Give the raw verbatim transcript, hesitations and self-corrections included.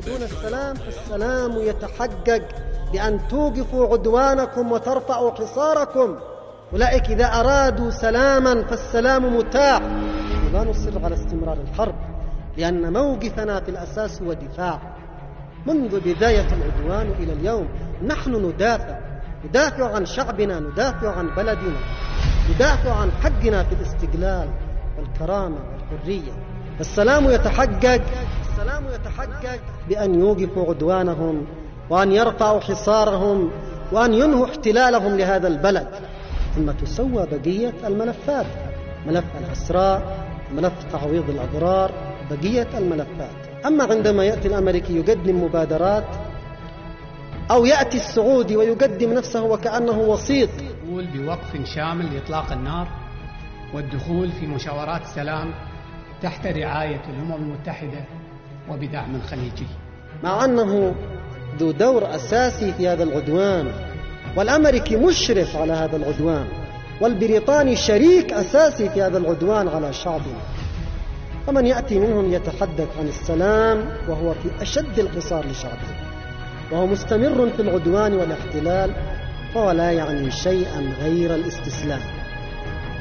تريدون السلام، فالسلام يتحقق بأن توقفوا عدوانكم وترفعوا حصاركم. أولئك إذا أرادوا سلاما فالسلام متاح. لا نصر على استمرار الحرب لأن موقفنا في الأساس هو دفاع. منذ بداية العدوان إلى اليوم نحن ندافع ندافع عن شعبنا، ندافع عن بلدنا، ندافع عن حقنا في الاستقلال والكرامة والحرية. السلام يتحقق السلام يتحقق بأن يوقفوا عدوانهم وأن يرفعوا حصارهم وأن ينهوا احتلالهم لهذا البلد، ثم تسوى بقية الملفات، ملف الأسرى، ملف تعويض الأضرار، بقية الملفات. أما عندما يأتي الأمريكي يقدم مبادرات أو يأتي السعودي ويقدم نفسه وكأنه وسيط، يقول بوقف شامل لإطلاق النار والدخول في مشاورات سلام تحت رعاية الأمم المتحدة وبدعم خليجي، مع أنه ذو دور أساسي في هذا العدوان، والأمريكي مشرف على هذا العدوان، والبريطاني شريك أساسي في هذا العدوان على شعبنا. فمن يأتي منهم يتحدث عن السلام وهو في أشد الحصار لشعبه وهو مستمر في العدوان والاحتلال، فهو لا يعني شيئا غير الاستسلام.